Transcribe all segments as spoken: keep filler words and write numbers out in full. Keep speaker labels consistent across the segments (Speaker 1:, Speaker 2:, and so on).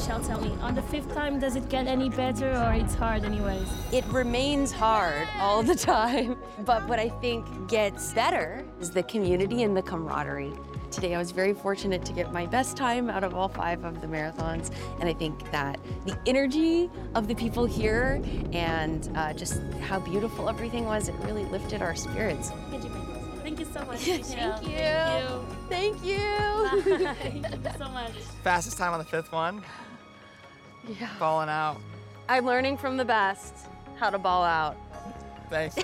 Speaker 1: Michelle, tell me, on the fifth time, does it get any better or it's hard anyways?
Speaker 2: It remains hard all the time, but what I think gets better is the community and the camaraderie. Today I was very fortunate to get my best time out of all five of the marathons, and I think that the energy of the people here and uh, just how beautiful everything was, it really lifted our spirits.
Speaker 1: Thank you so much.
Speaker 2: Thank you. Thank you.
Speaker 1: Thank you. Thank you so much.
Speaker 3: Fastest time on the fifth one.
Speaker 2: Yeah.
Speaker 3: Balling out.
Speaker 2: I'm learning from the best how to ball out.
Speaker 3: Thanks.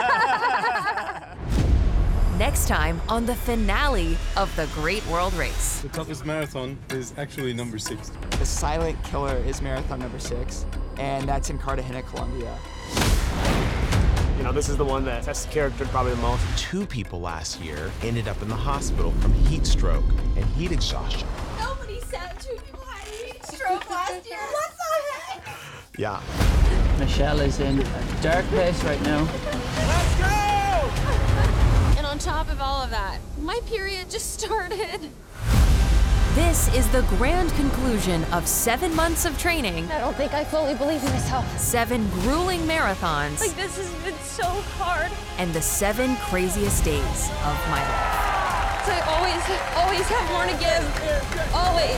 Speaker 4: Next time on the finale of the Great World Race.
Speaker 5: The toughest marathon is actually number six.
Speaker 6: The silent killer is marathon number six, and that's in Cartagena, Colombia.
Speaker 7: You know, this is the one that tests character probably the most.
Speaker 8: Two people last year ended up in the hospital from heat stroke and heat exhaustion.
Speaker 9: Nobody said two people had heat stroke last year. What the heck?
Speaker 8: Yeah.
Speaker 10: Michelle is in a dark place right now.
Speaker 7: Let's go!
Speaker 2: And on top of all of that, my period just started.
Speaker 4: This is the grand conclusion of seven months of training,
Speaker 2: I don't think I fully believe in myself.
Speaker 4: seven grueling marathons,
Speaker 2: Like, this has been so hard.
Speaker 4: and the seven craziest days of my life.
Speaker 2: So I always, always have more to give. Always.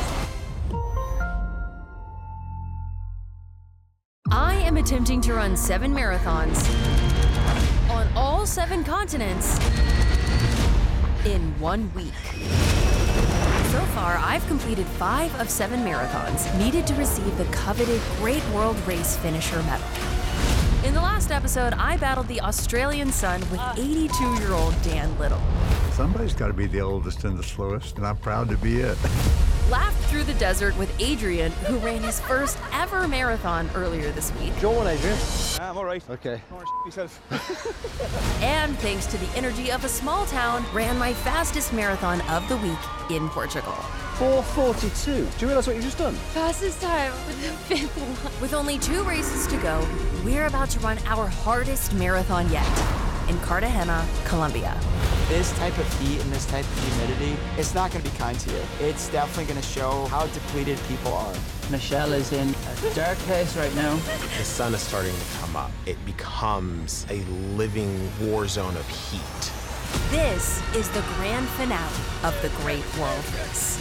Speaker 4: I am attempting to run seven marathons on all seven continents in one week. So far, I've completed five of seven marathons needed to receive the coveted Great World Race finisher medal. In the last episode, I battled the Australian sun with eighty-two-year-old Dan Little.
Speaker 11: Somebody's got to be the oldest and the slowest, and I'm proud to be it.
Speaker 4: Laughed through the desert with Adrian, who ran his first ever marathon earlier this week.
Speaker 7: Go on, Adrian.
Speaker 5: I'm all right.
Speaker 11: Okay.
Speaker 7: Yourself.
Speaker 4: And thanks to the energy of a small town, ran my fastest marathon of the week in Portugal.
Speaker 7: four forty-two. Do you realize what you've just done?
Speaker 2: Fastest time with the fifth one.
Speaker 4: With only two races to go, we're about to run our hardest marathon yet in Cartagena, Colombia.
Speaker 6: This type of heat and this type of humidity, it's not going to be kind to you. It's definitely going to show how depleted people are.
Speaker 10: Michelle is in a dark place right now.
Speaker 8: The sun is starting to come up. It becomes a living war zone of heat.
Speaker 4: This is the grand finale of the Great World Race.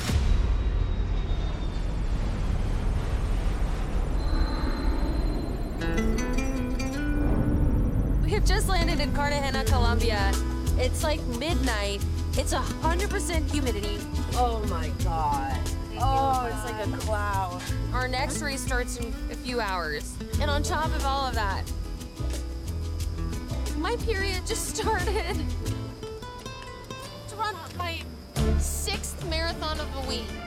Speaker 2: We have just landed in Cartagena, Colombia. It's like midnight. It's one hundred percent humidity.
Speaker 9: Oh my God. Oh, it's like a cloud.
Speaker 2: Our next race starts in a few hours. And on top of all of that, my period just started. To run my sixth marathon of the week.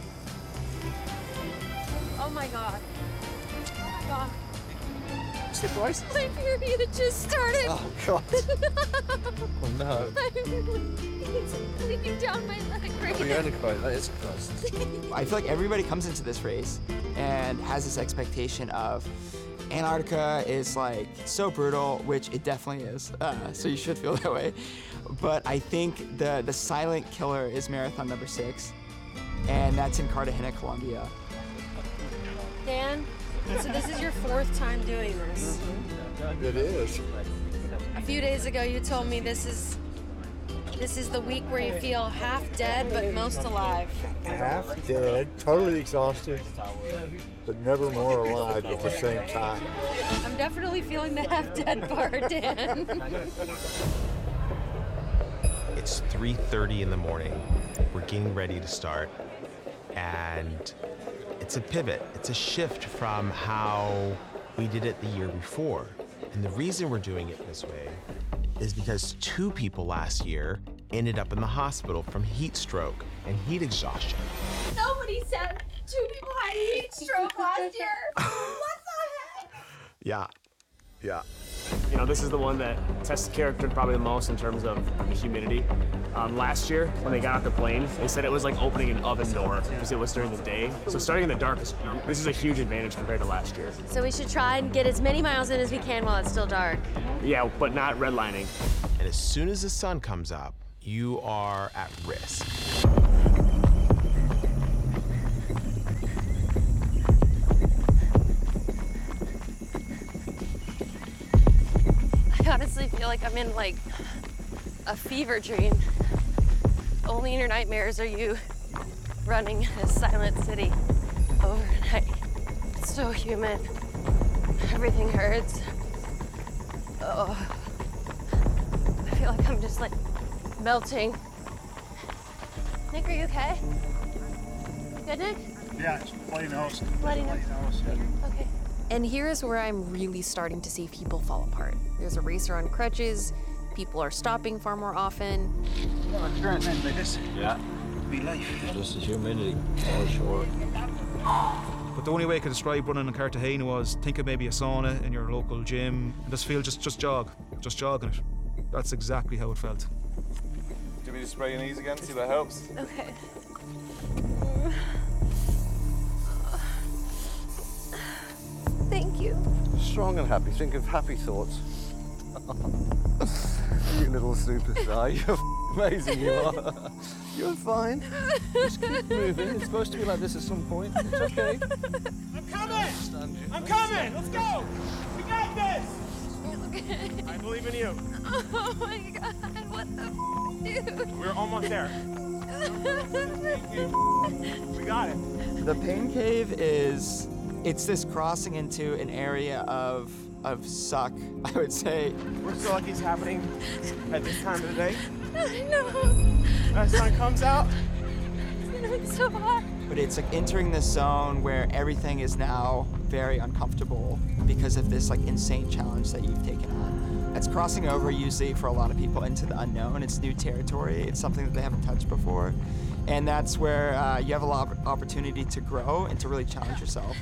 Speaker 2: Oh my God. Oh my God.
Speaker 7: Surprise?
Speaker 2: My period just started.
Speaker 7: Oh, God. Oh, no.
Speaker 2: It's leaking down my leg right now.
Speaker 7: Only quite. That is close.
Speaker 6: I feel like everybody comes into this race and has this expectation of Antarctica is like so brutal, which it definitely is. Uh, so you should feel that way. But I think the, the silent killer is marathon number six, and that's in Cartagena, Colombia.
Speaker 2: Dan, so this is your fourth time doing this.
Speaker 11: It is.
Speaker 2: A few days ago, you told me this is this is the week where you feel half dead but most alive.
Speaker 11: Half dead, totally exhausted, but never more alive at the same time.
Speaker 2: I'm definitely feeling the half dead part, Dan.
Speaker 8: It's three thirty in the morning. We're getting ready to start. And it's a pivot. It's a shift from how we did it the year before. And the reason we're doing it this way is because two people last year ended up in the hospital from heat stroke and heat exhaustion.
Speaker 9: Nobody said two people had heat stroke last year. What the heck?
Speaker 8: Yeah, yeah.
Speaker 7: You know, this is the one that tests character probably the most in terms of the humidity. Um, last year, when they got off the plane, they said it was like opening an oven door because it was during the day. So starting in the dark, is, this is a huge advantage compared to last year.
Speaker 2: So we should try and get as many miles in as we can while it's still dark.
Speaker 7: Yeah, but not redlining.
Speaker 8: And as soon as the sun comes up, you are at risk.
Speaker 2: feel like I'm in like a fever dream. Only in your nightmares are you running in a silent city overnight. It's so humid. Everything hurts. Oh, I feel like I'm just like melting. Nick, are you okay? Good, Nick?
Speaker 11: Yeah, it's bloody nose.
Speaker 2: Bloody nose. Okay.
Speaker 4: And here's where I'm really starting to see people fall apart. There's a racer on crutches, people are stopping far more often.
Speaker 11: Oh, current then like this.
Speaker 12: Yeah.
Speaker 11: Be life.
Speaker 12: Just the humidity, for sure.
Speaker 13: But the only way I could describe running in Cartagena was think of maybe a sauna in your local gym and just feel just just jog, just jogging it. That's exactly how it felt.
Speaker 5: Do you want me to spray your knees again, see if that helps?
Speaker 2: Okay. Thank you.
Speaker 12: Strong and happy. Think of happy thoughts. You little superstar. You're amazing, you are. You're fine. Just keep moving. It's supposed to be like this at some point. It's okay.
Speaker 7: I'm coming! I'm coming! Let's go! We got this! I believe in you.
Speaker 2: Oh my god, what the f, dude?
Speaker 7: We're almost there. We got it.
Speaker 6: The pain cave is, it's this crossing into an area of of suck, I would say.
Speaker 7: We're so lucky it's happening at this time of the day.
Speaker 2: I know.
Speaker 7: As the sun comes out.
Speaker 2: It's so hot.
Speaker 6: But it's like entering this zone where everything is now very uncomfortable because of this like insane challenge that you've taken on. It's crossing over usually for a lot of people into the unknown. It's new territory. It's something that they haven't touched before. And that's where uh, you have a lot of opportunity to grow and to really challenge yourself.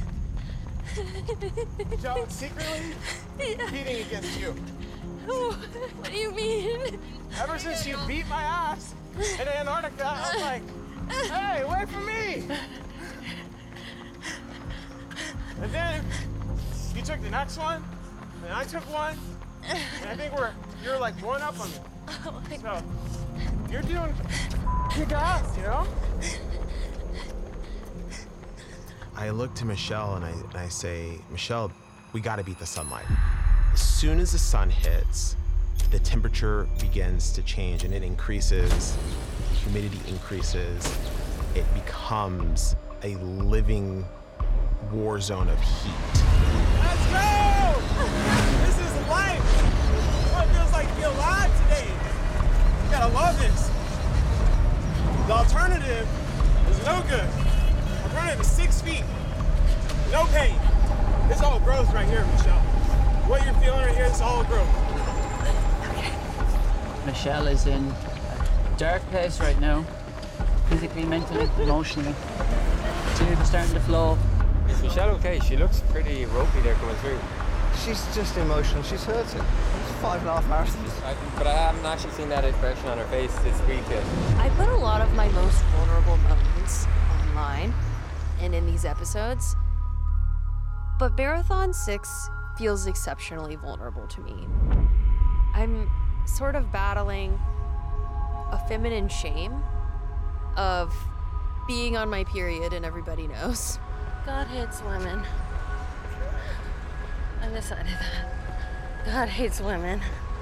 Speaker 7: Joe, secretly competing against you.
Speaker 2: What do you mean?
Speaker 7: Ever since you beat my ass in Antarctica, I was like, hey, wait for me! And then you took the next one, and I took one, and I think we're, you're like one up on me.
Speaker 2: Oh my
Speaker 7: so,
Speaker 2: God.
Speaker 7: you're doing kick ass, you know?
Speaker 8: I look to Michelle and I, and I say, Michelle, we gotta beat the sunlight. As soon as the sun hits, the temperature begins to change and it increases, humidity increases, it becomes a living war zone of heat.
Speaker 7: Let's go! This is life! What it feels like to be alive today. You gotta love this. The alternative is no good. Alternative is six feet. No pain. This all growth right here, Michelle. What you're feeling right here is all growth.
Speaker 10: Michelle is in a dark place right now, physically, mentally, emotionally. Tears are starting to flow.
Speaker 14: Is Michelle okay? She looks pretty ropey there coming through.
Speaker 12: She's just emotional. She's hurting. It's five and a half marathons.
Speaker 14: I, but I haven't actually seen that expression on her face this week yet.
Speaker 4: I put a lot of my most vulnerable moments online and in these episodes, but Marathon six feels exceptionally vulnerable to me. I'm sort of battling a feminine shame of being on my period and everybody knows.
Speaker 2: God hates women. I decided that. God hates women.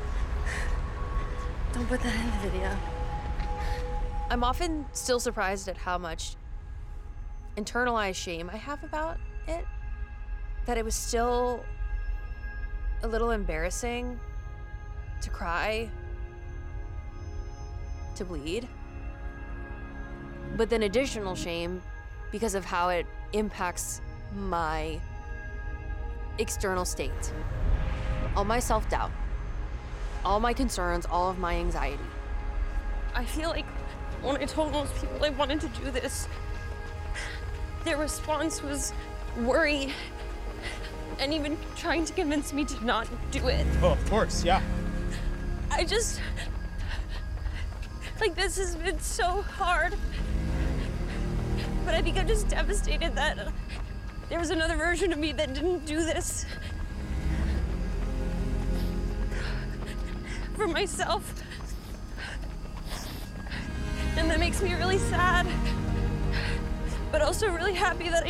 Speaker 2: Don't put that in the video.
Speaker 4: I'm often still surprised at how much internalized shame I have about it, that it was still a little embarrassing to cry, to bleed. But then additional shame because of how it impacts my external state, all my self-doubt, all my concerns, all of my anxiety.
Speaker 2: I feel like when I told most people I wanted to do this, their response was worry and even trying to convince me to not do it.
Speaker 7: Oh, of course, yeah.
Speaker 2: I just, like, this has been so hard. But I think I'm just devastated that there was another version of me that didn't do this for myself. And that makes me really sad, but also really happy that I